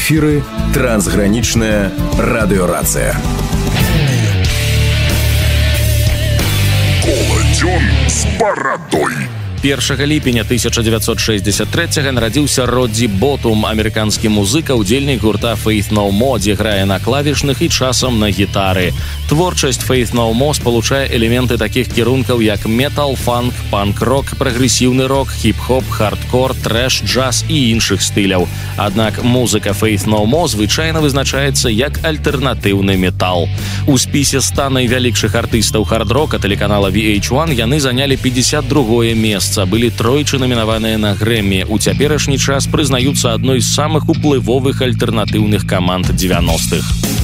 эфіры трансгранічная радыёрацыя. Коладзён з барадой. 1 ліпеня 1963 нарадзіўся Роддзі Ботум, амерыканскі музыка, удзельнік гурта Faith No More, дзе грае на клавішных і часам на гітары. Творчасць Faith No More спалучае элементы такіх кірункаў, як метал, фанк, панк-рок, прагрэсіўны рок, хіп-хоп, хардкор, трэш, джаз і іншых стыляў. Аднак музыка Faith No More звычайна вызначаецца як альтэрнатыўны метал. У спісе 100 найвялікшых артыстаў хард-рока тэлеканала VH1 яны занялі 52-е месца, былі тройчы намінаваныя на Грэмі. У цяперашні час прызнаюцца адной з самых уплывовых альтэрнатыўных каманд 90-х.